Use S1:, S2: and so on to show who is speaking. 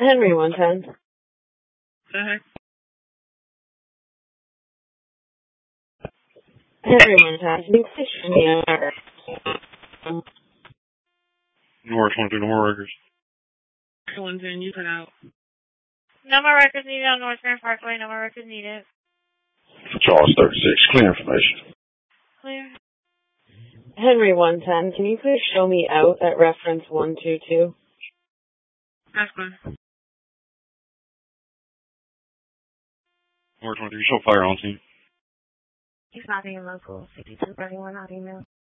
S1: Henry 110. Henry 110. Can you please show me out?
S2: North 1 no more records.
S1: 110, you put out.
S3: No more records needed on North Grand Parkway. No more records needed.
S2: Charles 36. Clear information.
S3: Clear.
S1: Henry 110, can you please show me out at reference 122?
S3: That's fine.
S2: North 23, show fire on scene.
S3: He's not being local. 6231, not email.